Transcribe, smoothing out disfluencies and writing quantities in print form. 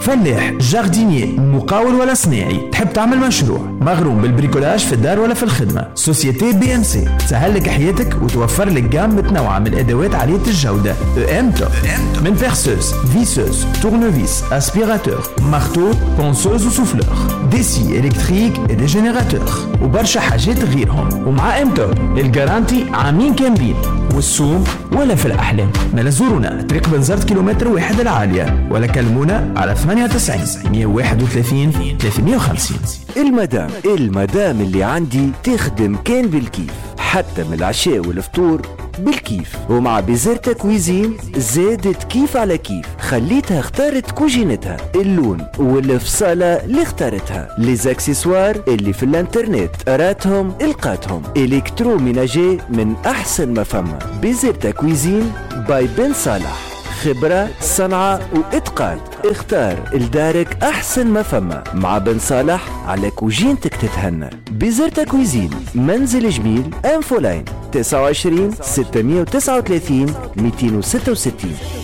فلاح، جاردينيي، مقاول ولا صناعي، تحب تعمل مشروع، مغروم بالبريكولاج في الدار ولا في الخدمة، سوسيتي بي ام سي تسهل لك حياتك وتوفر لك جام متنوعة من الادوات عالية الجودة. ام توب من بيرسوز، فيسوز، تورنوفيس، اسبيراتور، مارتو، بونسوز وسوفلور، دي سي الكتريك ودي جينيراتور وبرشا حاجات غيرهم. ومع ام توب الجارانتي عامين كاملين، والسوم ولا في الأحلام. ما زورونا طريق بنزرت كيلومتر واحد العالية، ولا كلمونا على 98 131 350. المدام اللي عندي تخدم كان بالكيف، حتى من العشاء والفطور بالكيف. ومع بيزرتا كويزين زادت كيف على كيف، خليتها اختارت كوجينتها، اللون والفصالة اللي اختارتها، ليزاكسيسوار اللي في الانترنت راتهم القاتهم، الكترو ميناجي من احسن ما فما. بيزرتا كويزين باي بن صالح، خبرة، صنعة وإتقان. اختار لدارك أحسن ما فما مع بن صالح، على كوجينتك تتهنى. بيزرتا كويزين، منزل جميل، انفولاين 29 639 266.